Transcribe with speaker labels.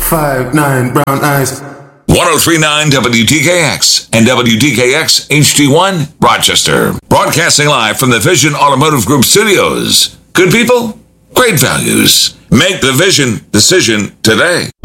Speaker 1: 5'9", brown eyes.
Speaker 2: 1039 WTKX and WTKX HD1 Rochester. Broadcasting live from the Vision Automotive Group studios. Good people, great values. Make the Vision decision today.